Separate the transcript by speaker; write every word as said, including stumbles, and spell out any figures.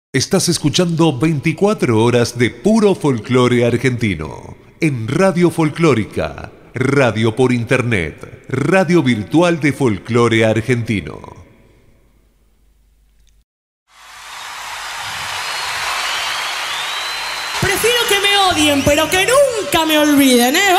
Speaker 1: Estás escuchando veinticuatro horas de puro folclore argentino en Radio Folclórica, radio por internet, radio virtual de folclore argentino.
Speaker 2: Prefiero que me odien, pero que nunca me olviden, ¿eh?